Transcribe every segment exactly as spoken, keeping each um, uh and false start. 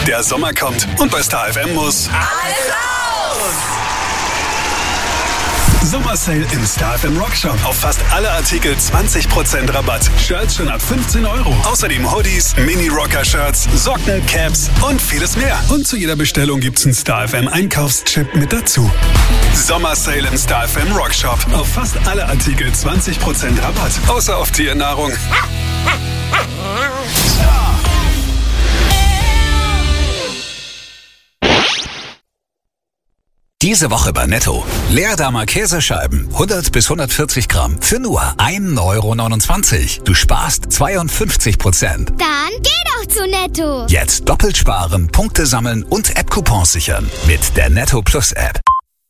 Der Sommer kommt und bei Star F M muss alles raus! Sommersale im Star F M Rock Shop. Auf fast alle Artikel zwanzig Prozent Rabatt. Shirts schon ab fünfzehn Euro. Außerdem Hoodies, Mini-Rocker-Shirts, Socken, Caps und vieles mehr. Und zu jeder Bestellung gibt's einen Star F M Einkaufschip mit dazu. Sommersale im Star F M Rock Shop. Auf fast alle Artikel zwanzig Prozent Rabatt. Außer auf Tiernahrung. Diese Woche bei Netto. Leerdammer Käsescheiben, hundert bis hundertvierzig Gramm, für nur ein Euro neunundzwanzig. Du sparst zweiundfünfzig Prozent. Dann geh doch zu Netto. Jetzt doppelt sparen, Punkte sammeln und App-Coupons sichern. Mit der Netto Plus App.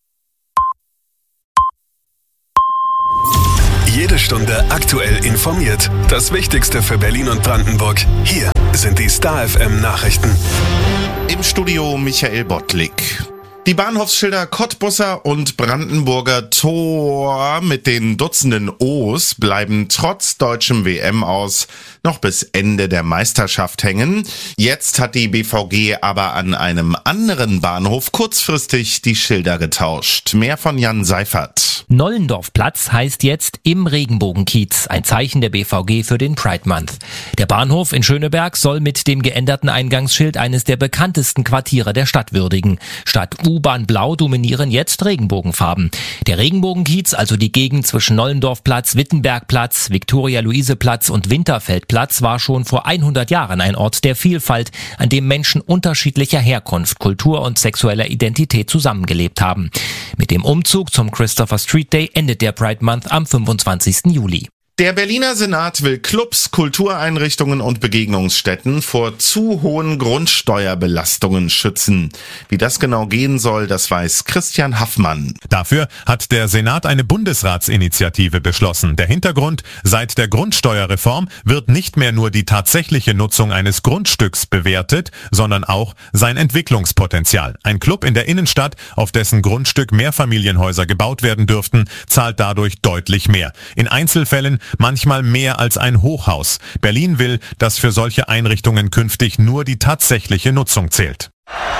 Jede Stunde aktuell informiert. Das Wichtigste für Berlin und Brandenburg. Hier sind die Star F M Nachrichten. Im Studio Michael Bottlik. Die Bahnhofsschilder Cottbusser und Brandenburger Tor mit den Dutzenden O's bleiben trotz deutschem W M-Aus noch bis Ende der Meisterschaft hängen. Jetzt hat die B V G aber an einem anderen Bahnhof kurzfristig die Schilder getauscht. Mehr von Jan Seifert. Nollendorfplatz heißt jetzt im Regenbogenkiez, ein Zeichen der B V G für den Pride Month. Der Bahnhof in Schöneberg soll mit dem geänderten Eingangsschild eines der bekanntesten Quartiere der Stadt würdigen. Statt U-Bahn Blau dominieren jetzt Regenbogenfarben. Der Regenbogenkiez, also die Gegend zwischen Nollendorfplatz, Wittenbergplatz, Viktoria-Luise-Platz und Winterfeldplatz, war schon vor hundert Jahren ein Ort der Vielfalt, an dem Menschen unterschiedlicher Herkunft, Kultur und sexueller Identität zusammengelebt haben. Mit dem Umzug zum Christopher Street Day endet der Pride Month am fünfundzwanzigsten Juli. Der Berliner Senat will Clubs, Kultureinrichtungen und Begegnungsstätten vor zu hohen Grundsteuerbelastungen schützen. Wie das genau gehen soll, das weiß Christian Haffmann. Dafür hat der Senat eine Bundesratsinitiative beschlossen. Der Hintergrund: Seit der Grundsteuerreform wird nicht mehr nur die tatsächliche Nutzung eines Grundstücks bewertet, sondern auch sein Entwicklungspotenzial. Ein Club in der Innenstadt, auf dessen Grundstück Mehrfamilienhäuser gebaut werden dürften, zahlt dadurch deutlich mehr. In Einzelfällen manchmal mehr als ein Hochhaus. Berlin will, dass für solche Einrichtungen künftig nur die tatsächliche Nutzung zählt.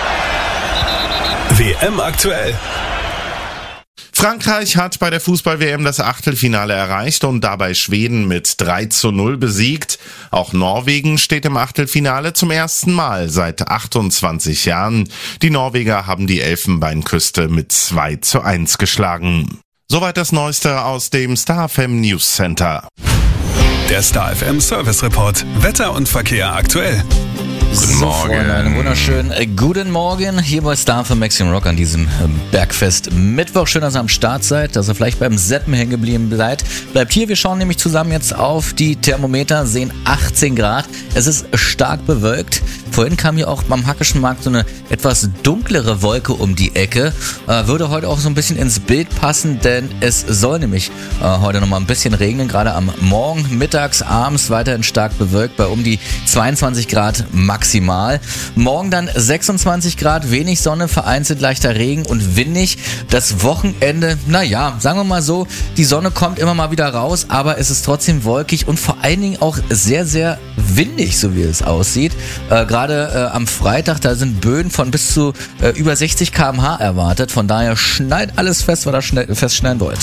W M aktuell. Frankreich hat bei der Fußball-W M das Achtelfinale erreicht und dabei Schweden mit drei zu null besiegt. Auch Norwegen steht im Achtelfinale zum ersten Mal seit achtundzwanzig Jahren. Die Norweger haben die Elfenbeinküste mit zwei zu eins geschlagen. Soweit das Neueste aus dem Star F M News Center. Der Star F M Service Report. Wetter und Verkehr aktuell. Guten Morgen. So, Freunde, einen wunderschönen äh, guten Morgen hier bei Star F M Maximum Rock an diesem äh, Bergfest Mittwoch. Schön, dass ihr am Start seid, dass ihr vielleicht beim Seppen hängen geblieben seid. Bleibt hier, wir schauen nämlich zusammen jetzt auf die Thermometer, sehen achtzehn Grad. Es ist stark bewölkt. Vorhin kam hier auch beim Hackischen Markt so eine etwas dunklere Wolke um die Ecke. Äh, würde heute auch so ein bisschen ins Bild passen, denn es soll nämlich äh, heute nochmal ein bisschen regnen, gerade am Morgen, mittags, abends weiterhin stark bewölkt bei um die zweiundzwanzig Grad maximal. Morgen dann sechsundzwanzig Grad, wenig Sonne, vereinzelt leichter Regen und windig. Das Wochenende, naja, sagen wir mal so, die Sonne kommt immer mal wieder raus, aber es ist trotzdem wolkig und vor allen Dingen auch sehr, sehr windig, so wie es aussieht. Äh, Gerade äh, am Freitag, da sind Böen von bis zu äh, über sechzig Kilometer pro Stunde erwartet. Von daher schneit alles fest, was ihr schnell, festschneiden wollt.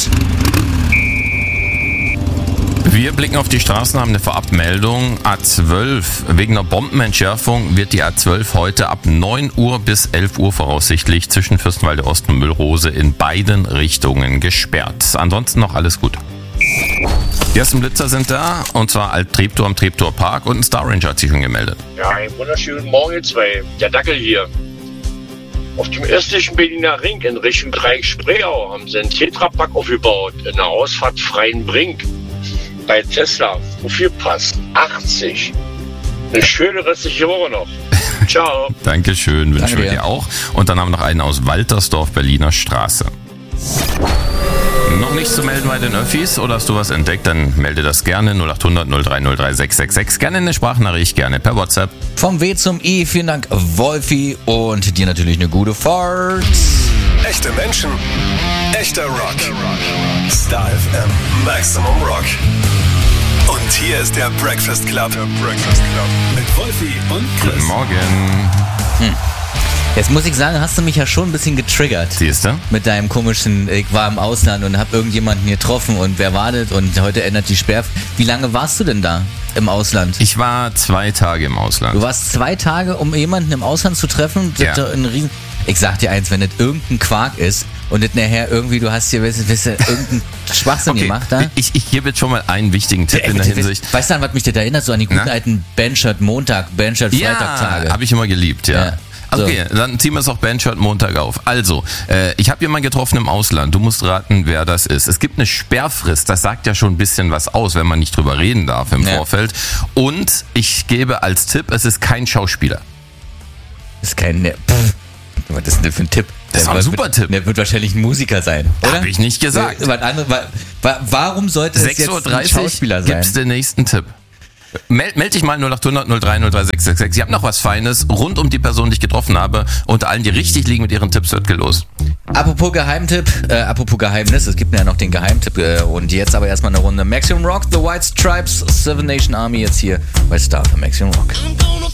Wir blicken auf die Straßen, haben eine Vorabmeldung. A zwölf. Wegen einer Bombenentschärfung wird die A zwölf heute ab neun Uhr bis elf Uhr voraussichtlich zwischen Fürstenwalde Ost und Müllrose in beiden Richtungen gesperrt. Ansonsten noch alles gut. Die ersten Blitzer sind da, und zwar Alt-Treptow am Treptower Park, und ein Star Ranger hat sich schon gemeldet. Ja, einen wunderschönen Morgen, ihr zwei. Der Dackel hier. Auf dem östlichen Berliner Ring in Richtung Dreieck-Spreeau haben sie einen Tetrapack aufgebaut in der Ausfahrt Freienbrink. Bei Tesla, wofür passt? achtzig. Eine schöne restliche Woche noch. Ciao. Dankeschön, wünschen Danke wir dir auch. Und dann haben wir noch einen aus Waltersdorf, Berliner Straße. Noch nichts zu melden bei den Öffis, oder hast du was entdeckt, dann melde das gerne. null acht hundert null drei null drei sechs sechs sechs. Gerne eine Sprachnachricht, gerne per WhatsApp. Vom W zum I, vielen Dank Wolfi, und dir natürlich eine gute Fahrt. Echte Menschen, echter Rock. Star F M Maximum Rock. Und hier ist der Breakfast Club. Der Breakfast Club. Mit Wolfi und Chris. Guten Morgen. Hm. Jetzt muss ich sagen, hast du mich ja schon ein bisschen getriggert. Siehst du? Mit deinem komischen, ich war im Ausland und hab irgendjemanden getroffen und wer wartet und heute ändert die Sperr. Wie lange warst du denn da im Ausland? Ich war zwei Tage im Ausland. Du warst zwei Tage, um jemanden im Ausland zu treffen? Ja. Ein Riesen ich sag dir eins, wenn das irgendein Quark ist und das nachher irgendwie, du hast hier, weißt du, weißt du, irgendeinen Schwachsinn okay. gemacht da. Ich, ich gebe jetzt schon mal einen wichtigen Tipp Ja, in der weißt, Hinsicht. Weißt du, an was mich das erinnert? So an die guten Na? alten Bandshirt Montag, Bandshirt Freitag-Tage. Ja, habe ich immer geliebt, ja. Ja. So. Okay, dann ziehen wir es auch Bandshirt Montag auf. Also, äh, ich habe jemanden getroffen im Ausland. Du musst raten, wer das ist. Es gibt eine Sperrfrist. Das sagt ja schon ein bisschen was aus, wenn man nicht drüber reden darf im Ja. Vorfeld. Und ich gebe als Tipp, es ist kein Schauspieler. Das ist kein... Ne, pff, was ist denn das für ein Tipp? Das Der war ein wird- super Tipp. Der wird wahrscheinlich ein Musiker sein, oder? Habe ich nicht gesagt. Äh, Was andere, wa, wa, warum sollte es sechs jetzt Uhr ein dreißig Schauspieler sein? gibt's den nächsten Tipp. Meld, meld dich mal null acht hundert null drei null drei sechs sechs sechs. Ich habe noch was Feines rund um die Person, die ich getroffen habe. Unter allen, die richtig liegen mit ihren Tipps, wird gelost. Apropos Geheimtipp, äh, apropos Geheimnis, es gibt ja noch den Geheimtipp äh, und jetzt aber erstmal eine Runde Maximum Rock, The White Stripes, Seven Nation Army jetzt hier bei Star für Maximum Rock. I'm gonna